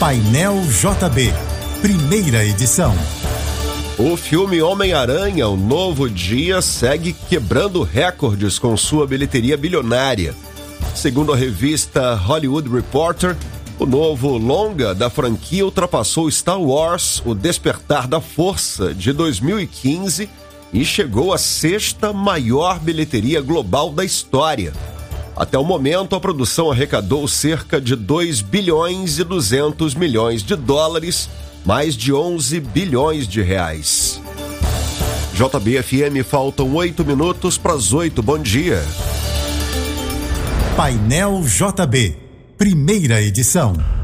Painel JB, primeira edição. O filme Homem-Aranha, O Novo Dia, segue quebrando recordes com sua bilheteria bilionária. Segundo a revista Hollywood Reporter, o novo longa da franquia ultrapassou Star Wars, O Despertar da Força, de 2015, e chegou à sexta maior bilheteria global da história. Até o momento, a produção arrecadou cerca de 2 bilhões e 200 milhões de dólares, mais de 11 bilhões de reais. JB-FM, faltam 8 minutos para as 8. Bom dia. Painel JB, primeira edição.